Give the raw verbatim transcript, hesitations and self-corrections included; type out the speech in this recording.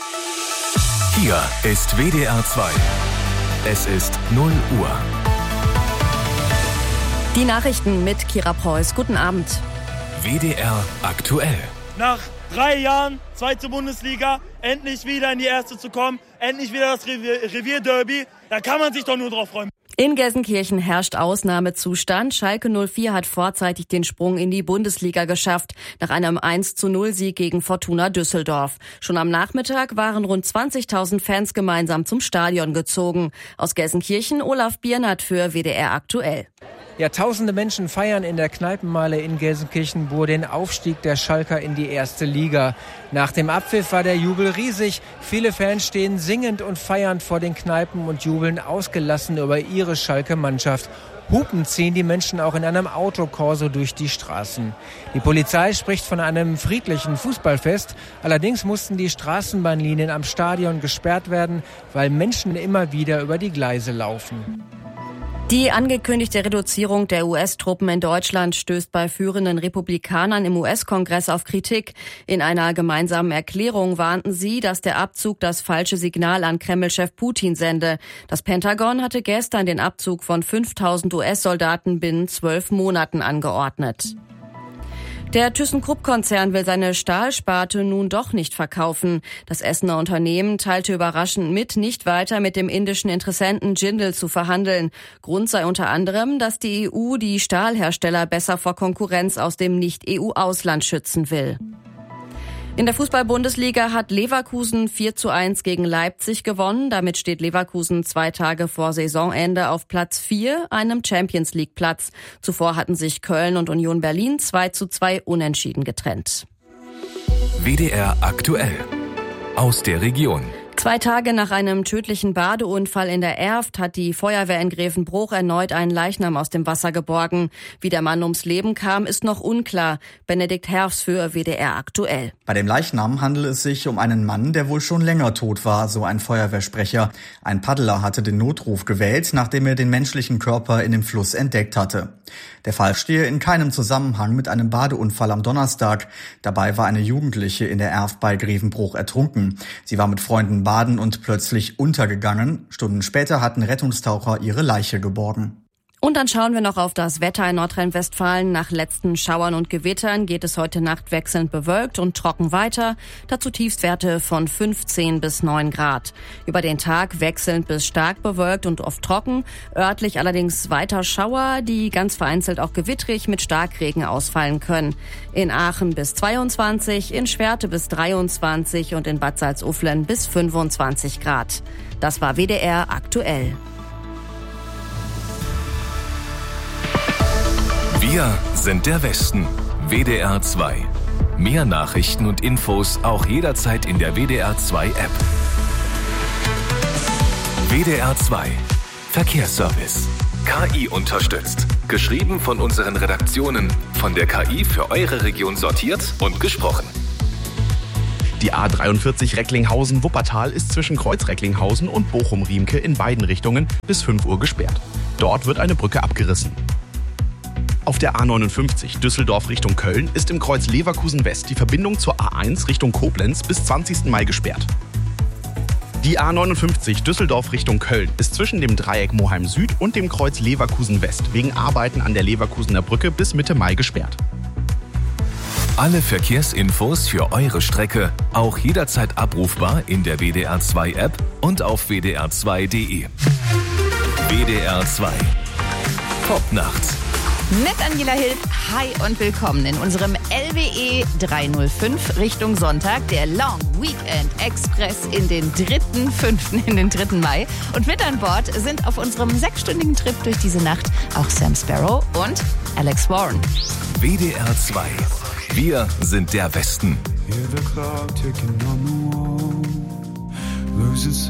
Hier ist W D R zwei. Es ist null Uhr. Die Nachrichten mit Kira Preuß. Guten Abend. W D R aktuell. Nach drei Jahren, zweite Bundesliga, endlich wieder in die erste zu kommen, endlich wieder das Revier- Revierderby, da kann man sich doch nur drauf freuen. In Gelsenkirchen herrscht Ausnahmezustand. Schalke null vier hat vorzeitig den Sprung in die Bundesliga geschafft, nach einem eins zu null Sieg gegen Fortuna Düsseldorf. Schon am Nachmittag waren rund zwanzigtausend Fans gemeinsam zum Stadion gezogen. Aus Gelsenkirchen Olaf Biernert für W D R aktuell. Ja, tausende Menschen feiern in der Kneipenmeile in Gelsenkirchen-Bur den Aufstieg der Schalker in die erste Liga. Nach dem Abpfiff war der Jubel riesig. Viele Fans stehen singend und feiernd vor den Kneipen und jubeln ausgelassen über ihre Schalke-Mannschaft. Hupen ziehen die Menschen auch in einem Autokorso durch die Straßen. Die Polizei spricht von einem friedlichen Fußballfest. Allerdings mussten die Straßenbahnlinien am Stadion gesperrt werden, weil Menschen immer wieder über die Gleise laufen. Die angekündigte Reduzierung der U S-Truppen in Deutschland stößt bei führenden Republikanern im U S-Kongress auf Kritik. In einer gemeinsamen Erklärung warnten sie, dass der Abzug das falsche Signal an Kreml-Chef Putin sende. Das Pentagon hatte gestern den Abzug von fünftausend U S-Soldaten binnen zwölf Monaten angeordnet. Der ThyssenKrupp-Konzern will seine Stahlsparte nun doch nicht verkaufen. Das Essener Unternehmen teilte überraschend mit, nicht weiter mit dem indischen Interessenten Jindal zu verhandeln. Grund sei unter anderem, dass die E U die Stahlhersteller besser vor Konkurrenz aus dem Nicht-E U-Ausland schützen will. In der Fußball-Bundesliga hat Leverkusen vier zu eins gegen Leipzig gewonnen. Damit steht Leverkusen zwei Tage vor Saisonende auf Platz vier, einem Champions-League-Platz. Zuvor hatten sich Köln und Union Berlin zwei zu zwei unentschieden getrennt. W D R aktuell. Aus der Region. Zwei Tage nach einem tödlichen Badeunfall in der Erft hat die Feuerwehr in Grevenbruch erneut einen Leichnam aus dem Wasser geborgen. Wie der Mann ums Leben kam, ist noch unklar. Benedikt Herfs für W D R aktuell. Bei dem Leichnam handelt es sich um einen Mann, der wohl schon länger tot war, so ein Feuerwehrsprecher. Ein Paddler hatte den Notruf gewählt, nachdem er den menschlichen Körper in dem Fluss entdeckt hatte. Der Fall stehe in keinem Zusammenhang mit einem Badeunfall am Donnerstag. Dabei war eine Jugendliche in der Erft bei Grevenbruch ertrunken. Sie war mit Freunden baden und plötzlich untergegangen. Stunden später hatten Rettungstaucher ihre Leiche geborgen. Und dann schauen wir noch auf das Wetter in Nordrhein-Westfalen. Nach letzten Schauern und Gewittern geht es heute Nacht wechselnd bewölkt und trocken weiter. Dazu Tiefstwerte von fünfzehn bis neun Grad. Über den Tag wechselnd bis stark bewölkt und oft trocken. Örtlich allerdings weiter Schauer, die ganz vereinzelt auch gewittrig mit Starkregen ausfallen können. In Aachen bis zweiundzwanzig, in Schwerte bis dreiundzwanzig und in Bad Salzuflen bis fünfundzwanzig Grad. Das war W D R aktuell. Wir sind der Westen. W D R zwei. Mehr Nachrichten und Infos auch jederzeit in der W D R zwei App. W D R zwei. Verkehrsservice. K I unterstützt. Geschrieben von unseren Redaktionen. Von der K I für eure Region sortiert und gesprochen. Die A dreiundvierzig Recklinghausen-Wuppertal ist zwischen Kreuz Recklinghausen und Bochum-Riemke in beiden Richtungen bis fünf Uhr gesperrt. Dort wird eine Brücke abgerissen. Auf der A neunundfünfzig Düsseldorf Richtung Köln ist im Kreuz Leverkusen West die Verbindung zur A eins Richtung Koblenz bis zwanzigsten Mai gesperrt. Die A neunundfünfzig Düsseldorf Richtung Köln ist zwischen dem Dreieck Moheim Süd und dem Kreuz Leverkusen West wegen Arbeiten an der Leverkusener Brücke bis Mitte Mai gesperrt. Alle Verkehrsinfos für eure Strecke auch jederzeit abrufbar in der W D R zwei App und auf w d r zwei punkt d e. W D R zwei. Popnacht. Mit Angela Hill, hi und willkommen in unserem L W E dreihundertfünf Richtung Sonntag, der Long Weekend Express in den dritten fünften in den dritten Mai. Und mit an Bord sind auf unserem sechsstündigen Trip durch diese Nacht auch Sam Sparrow und Alex Warren. W D R zwei. Wir sind der Westen. Hear the clock ticking on the wall, losing